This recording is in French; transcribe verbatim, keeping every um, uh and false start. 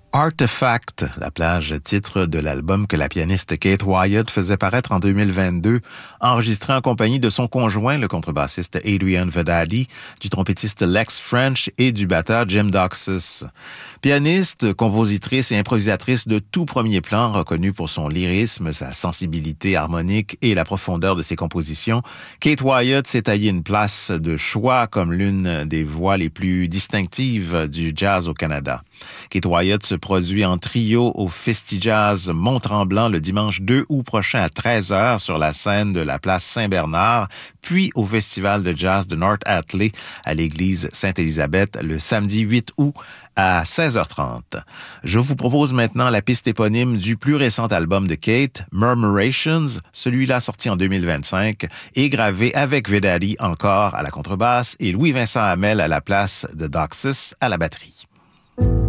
Artifact, la plage titre de l'album que la pianiste Kate Wyatt faisait paraître en deux mille vingt-deux, enregistré en compagnie de son conjoint, le contrebassiste Adrian Vedali, du trompettiste Lex French et du batteur Jim Doxus. Pianiste, compositrice et improvisatrice de tout premier plan, reconnue pour son lyrisme, sa sensibilité harmonique et la profondeur de ses compositions, Kate Wyatt s'est taillé une place de choix comme l'une des voix les plus distinctives du jazz au Canada. Kate Wyatt se produit en trio au Festi-Jazz Mont-Tremblant le dimanche deux août prochain à treize heures sur la scène de la place Saint-Bernard, puis au Festival de jazz de North Atlee à l'église Sainte-Élisabeth le samedi huit août à seize heures trente. Je vous propose maintenant la piste éponyme du plus récent album de Kate, Murmurations, celui-là sorti en deux mille vingt-cinq et gravé avec Vedali encore à la contrebasse et Louis-Vincent Hamel à la place de Doxus à la batterie.